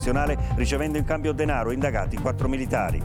ricevendo in cambio denaro, indagati 4 militari.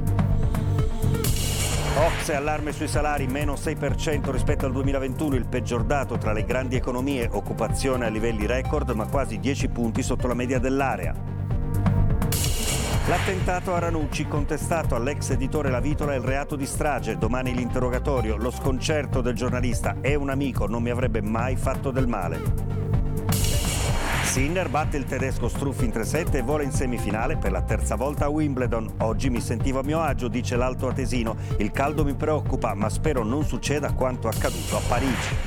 OCSE, allarme sui salari, meno 6% rispetto al 2021, il peggior dato tra le grandi economie, occupazione a livelli record, ma quasi 10 punti sotto la media dell'area. L'attentato a Ranucci, contestato all'ex editore La Vitola il reato di strage, domani l'interrogatorio, lo sconcerto del giornalista, è un amico, non mi avrebbe mai fatto del male. Sinner batte il tedesco Struff in 3-7 e vola in semifinale per la terza volta a Wimbledon. Oggi mi sentivo a mio agio, dice l'alto atesino. Il caldo mi preoccupa, ma spero non succeda quanto accaduto a Parigi.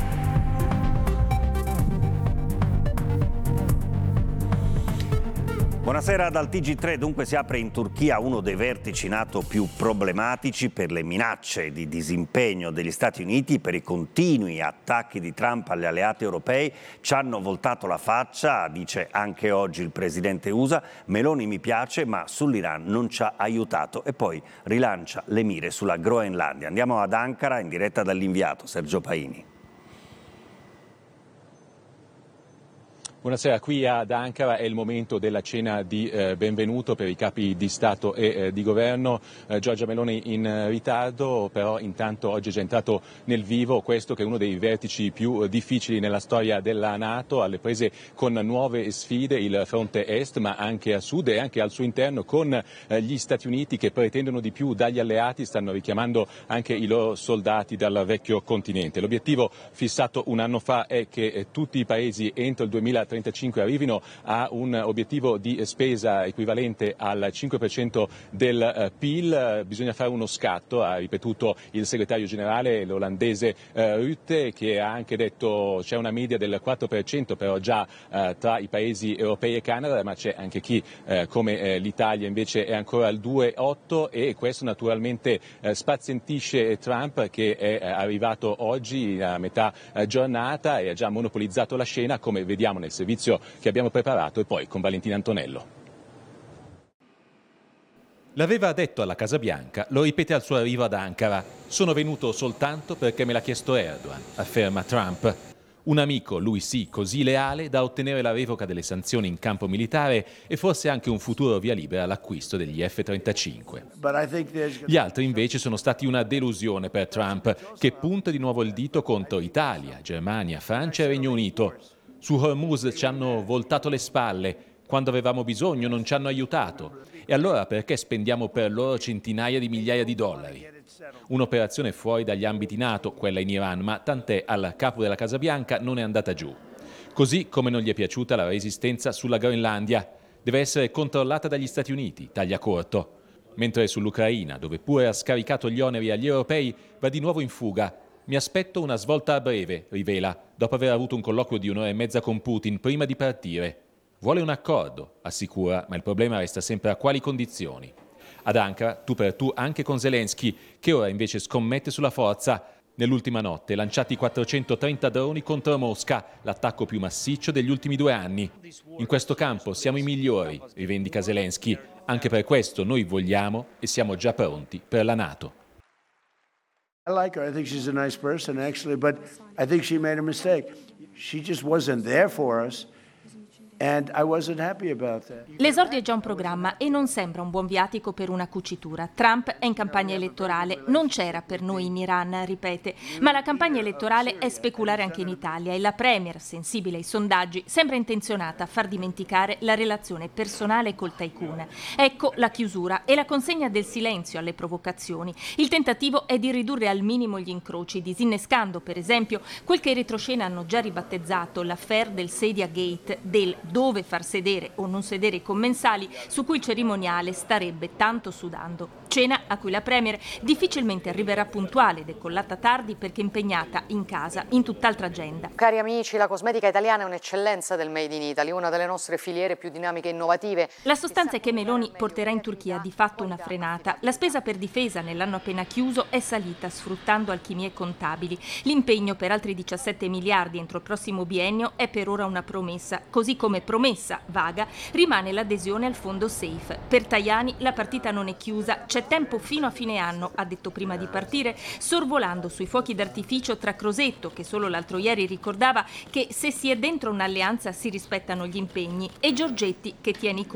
Buonasera dal TG3. Dunque si apre in Turchia uno dei vertici NATO più problematici per le minacce di disimpegno degli Stati Uniti, per i continui attacchi di Trump agli alleati europei. Ci hanno voltato la faccia, dice anche oggi il presidente USA. Meloni mi piace, ma sull'Iran non ci ha aiutato. E poi rilancia le mire sulla Groenlandia. Andiamo ad Ankara in diretta dall'inviato Sergio Paini. Buonasera, qui ad Ankara è il momento della cena di benvenuto per i capi di Stato e di Governo. Giorgia Meloni in ritardo, però intanto oggi è già entrato nel vivo questo che è uno dei vertici più difficili nella storia della NATO, alle prese con nuove sfide, il fronte est ma anche a sud e anche al suo interno, con gli Stati Uniti che pretendono di più dagli alleati, stanno richiamando anche i loro soldati dal vecchio continente. L'obiettivo fissato un anno fa è che tutti i paesi entro il 2035 arrivino a un obiettivo di spesa equivalente al 5% del PIL. Bisogna fare uno scatto, ha ripetuto il segretario generale, l'olandese Rutte, che ha anche detto c'è una media del 4% però già tra i paesi europei e Canada, ma c'è anche chi come l'Italia invece è ancora al 2,8, e questo naturalmente spazientisce Trump, che è arrivato oggi a metà giornata e ha già monopolizzato la scena, come vediamo nel servizio che abbiamo preparato, e poi con Valentina Antonello. L'aveva detto alla Casa Bianca, lo ripete al suo arrivo ad Ankara. Sono venuto soltanto perché me l'ha chiesto Erdogan, afferma Trump. Un amico, lui sì, così leale da ottenere la revoca delle sanzioni in campo militare e forse anche un futuro via libera all'acquisto degli F-35. Gli altri invece sono stati una delusione per Trump, che punta di nuovo il dito contro Italia, Germania, Francia e Regno Unito. Su Hormuz ci hanno voltato le spalle, quando avevamo bisogno non ci hanno aiutato. E allora perché spendiamo per loro centinaia di migliaia di dollari? Un'operazione fuori dagli ambiti NATO, quella in Iran, ma tant'è, al capo della Casa Bianca non è andata giù. Così come non gli è piaciuta la resistenza sulla Groenlandia. Deve essere controllata dagli Stati Uniti, taglia corto. Mentre sull'Ucraina, dove pure ha scaricato gli oneri agli europei, va di nuovo in fuga. Mi aspetto una svolta a breve, rivela, dopo aver avuto un colloquio di un'ora e mezza con Putin prima di partire. Vuole un accordo, assicura, ma il problema resta sempre a quali condizioni. Ad Ankara, tu per tu anche con Zelensky, che ora invece scommette sulla forza. Nell'ultima notte lanciati 430 droni contro Mosca, l'attacco più massiccio degli ultimi 2 anni. In questo campo siamo i migliori, rivendica Zelensky. Anche per questo noi vogliamo e siamo già pronti per la NATO. I like her. I think she's a nice person, actually, but I think she made a mistake. She just wasn't there for us, and I wasn't happy about that. L'esordio è già un programma e non sembra un buon viatico per una cucitura. Trump è in campagna elettorale, non c'era per noi in Iran, ripete, ma la campagna elettorale è speculare anche in Italia e la premier, sensibile ai sondaggi, sembra intenzionata a far dimenticare la relazione personale col tycoon. Ecco la chiusura e la consegna del silenzio alle provocazioni. Il tentativo è di ridurre al minimo gli incroci, disinnescando per esempio quel che i retroscena hanno già ribattezzato l'affaire del Sedia Gate, del dove far sedere o non sedere i commensali, su cui il cerimoniale starebbe tanto sudando. Cena a cui la premier difficilmente arriverà puntuale, decollata tardi perché impegnata in casa in tutt'altra agenda. Cari amici, la cosmetica italiana è un'eccellenza del Made in Italy, una delle nostre filiere più dinamiche e innovative. La sostanza è che Meloni porterà in Turchia di fatto una frenata. La spesa per difesa nell'anno appena chiuso è salita sfruttando alchimie contabili. L'impegno per altri 17 miliardi entro il prossimo biennio è per ora una promessa, così come promessa vaga rimane l'adesione al fondo SAFE. Per Tajani la partita non è chiusa, c'è C'è tempo fino a fine anno, ha detto prima di partire, sorvolando sui fuochi d'artificio tra Crosetto, che solo l'altro ieri ricordava che se si è dentro un'alleanza si rispettano gli impegni, e Giorgetti, che tiene i